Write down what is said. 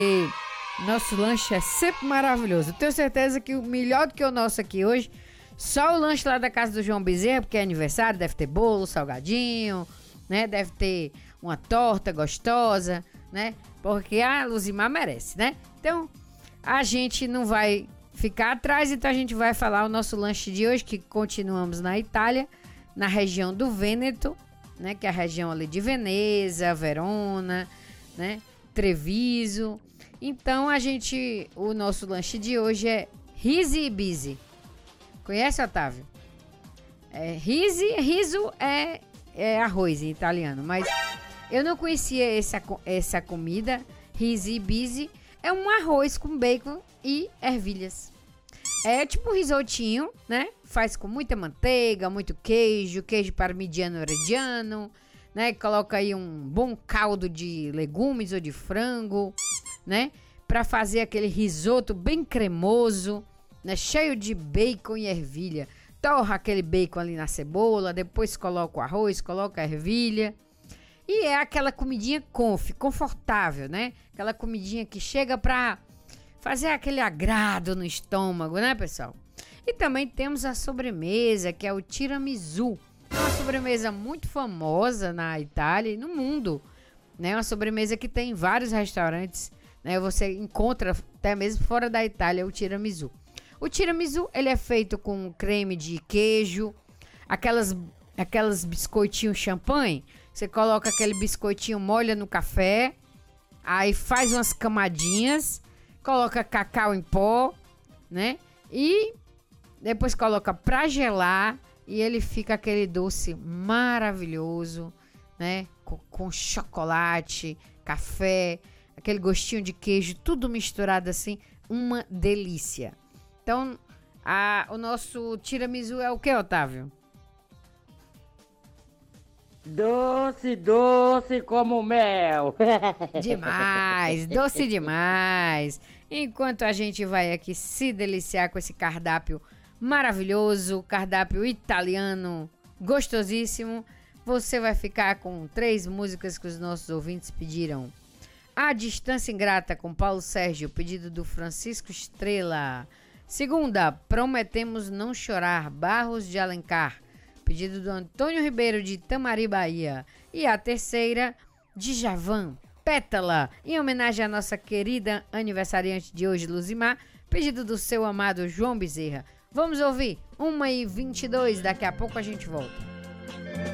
Nosso lanche é sempre maravilhoso. Eu tenho certeza que o melhor do que o nosso aqui hoje, só o lanche lá da casa do João Bezerra, porque é aniversário, deve ter bolo, salgadinho, né? Deve ter uma torta gostosa, né? Porque a Luzimar merece, né? Então, a gente não vai ficar atrás, então a gente vai falar o nosso lanche de hoje, que continuamos na Itália, na região do Vêneto, né? Que é a região ali de Veneza, Verona, né? Treviso. Então o nosso lanche de hoje é Risi Bisi. Conhece, Otávio? Riso é arroz em italiano, mas eu não conhecia essa comida. Risi Bisi é um arroz com bacon e ervilhas. É tipo um risotinho, né? Faz com muita manteiga, muito queijo parmigiano reggiano, né? Coloca aí um bom caldo de legumes ou de frango, né? Pra fazer aquele risoto bem cremoso, né? Cheio de bacon e ervilha. Torra aquele bacon ali na cebola, depois coloca o arroz, coloca a ervilha. E é aquela comidinha confortável, né? Aquela comidinha que chega pra fazer aquele agrado no estômago, né, pessoal? E também temos a sobremesa, que é o tiramisu. É uma sobremesa muito famosa na Itália e no mundo, né? Uma sobremesa que tem em vários restaurantes, né? Você encontra até mesmo fora da Itália o tiramisu. O tiramisu, ele é feito com creme de queijo, aquelas biscoitinhos champanhe. Você coloca aquele biscoitinho, molha no café, aí faz umas camadinhas, coloca cacau em pó, né? E depois coloca pra gelar e ele fica aquele doce maravilhoso, né? Com chocolate, café, aquele gostinho de queijo, tudo misturado assim, uma delícia. Então, o nosso tiramisu é o que, Otávio? Doce como mel. Demais, doce demais. Enquanto a gente vai aqui se deliciar com esse cardápio maravilhoso, cardápio italiano gostosíssimo, você vai ficar com 3 músicas que os nossos ouvintes pediram. A Distância Ingrata, com Paulo Sérgio, pedido do Francisco Estrela. Segunda, Prometemos Não Chorar, Barros de Alencar, pedido do Antônio Ribeiro, de Itamari, Bahia. E a terceira, Djavan, Pétala, em homenagem à nossa querida aniversariante de hoje, Luzimar, pedido do seu amado João Bezerra. Vamos ouvir 1h22, daqui a pouco a gente volta.